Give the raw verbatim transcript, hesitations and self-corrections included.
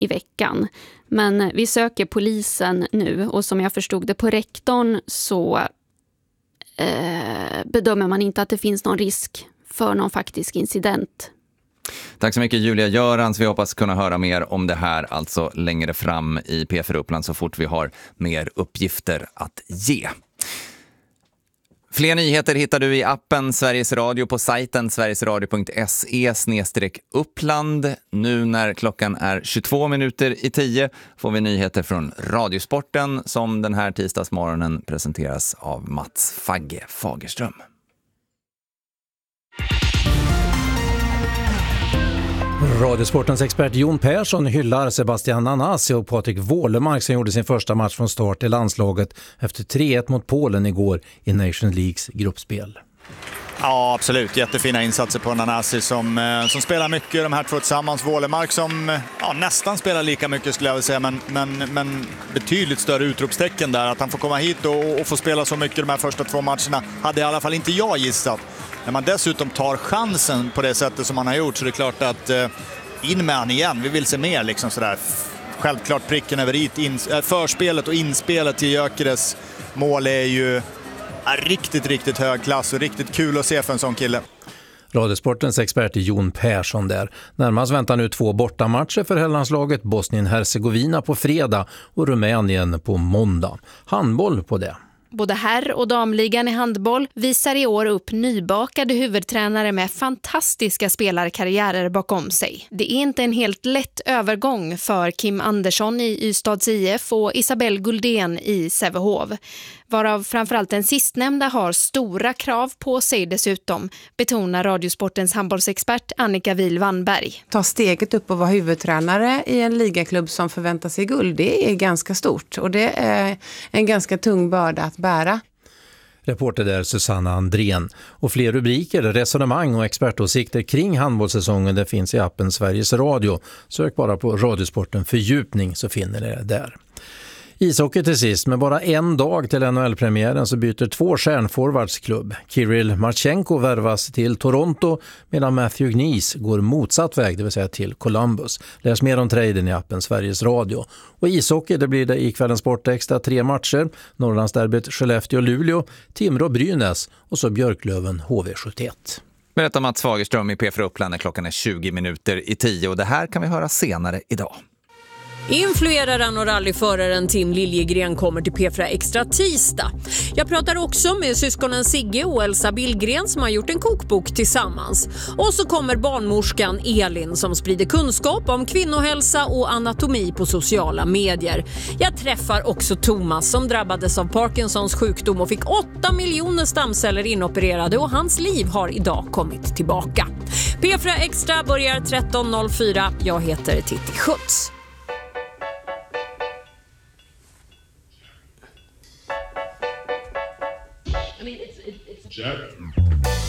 i veckan. Men vi söker polisen nu och som jag förstod det på rektorn så eh, bedömer man inte att det finns någon risk för någon faktisk incident. Tack så mycket Julia Görans. Vi hoppas kunna höra mer om det här alltså längre fram i P fyra Uppland så fort vi har mer uppgifter att ge. Fler nyheter hittar du i appen Sveriges Radio på sajten sverigesradio punkt se snedstreck uppland. Nu när klockan är tjugotvå minuter i tio får vi nyheter från Radiosporten som den här tisdagsmorgonen presenteras av Mats Fagge Fagerström. Radiosportens expert Jon Persson hyllar Sebastian Nanasi och Patrik Wålemark som gjorde sin första match från start i landslaget efter tre ett mot Polen igår i Nations Leagues gruppspel. Ja, absolut. Jättefina insatser på Nanasi som, som spelar mycket, de här två tillsammans. Wålemark som ja, nästan spelar lika mycket skulle jag vilja säga, men, men, men betydligt större utropstecken där. Att han får komma hit och, och få spela så mycket de här första två matcherna hade i alla fall inte jag gissat. När man dessutom tar chansen på det sättet som man har gjort så är det klart att eh, in med han igen. Vi vill se mer liksom sådär. Självklart pricken över it. In, äh, förspelet och inspelet till Gyökeres mål är ju äh, riktigt, riktigt hög klass och riktigt kul att se för en sån kille. Radiosportens expert Jon Persson där. Närmast väntar nu två bortamatcher för herrlandslaget. Bosnien-Herzegovina på fredag och Rumänien på måndag. Handboll på det. Både herr- och damligan i handboll visar i år upp nybakade huvudtränare med fantastiska spelarkarriärer bakom sig. Det är inte en helt lätt övergång för Kim Andersson i Ystads I F och Isabelle Guldén i Sävehof. Varav framförallt den sistnämnda har stora krav på sig dessutom, betonar Radiosportens handbollsexpert Annika Wihl-Wannberg. Ta steget upp och vara huvudtränare i en ligaklubb som förväntar sig guld, det är ganska stort och det är en ganska tung börda att bära. Reporter där Susanna Andrén. Och fler rubriker, resonemang och expertåsikter kring handbollssäsongen det finns i appen Sveriges Radio. Sök bara på Radiosporten fördjupning så finner ni det där. Ishockey till sist, med bara en dag till N H L-premiären så byter två stjärnforwardsklubb. Kirill Marchenko värvas till Toronto medan Matthew Gnees går motsatt väg, det vill säga till Columbus. Läs mer om traden i appen Sveriges Radio. Och ishockey, det blir det i kvällens Sportextra tre matcher. Norrlandsderbyt Skellefteå-Luleå, Timrå-Brynäs och så Björklöven H V sjuttioett. Berättar Mats Fagerström i P fyra Uppland när klockan är tjugo minuter i tio och det här kan vi höra senare idag. Influeraren och rallyföraren Tim Liljegren kommer till P fyra Extra tisdag. Jag pratar också med syskonen Sigge och Elsa Billgren som har gjort en kokbok tillsammans. Och så kommer barnmorskan Elin som sprider kunskap om kvinnohälsa och anatomi på sociala medier. Jag träffar också Thomas som drabbades av Parkinsons sjukdom och fick åtta miljoner stamceller inopererade och hans liv har idag kommit tillbaka. P fyra Extra börjar tretton noll fyra. Jag heter Titti Schutz. I mean, it's, it's, it's...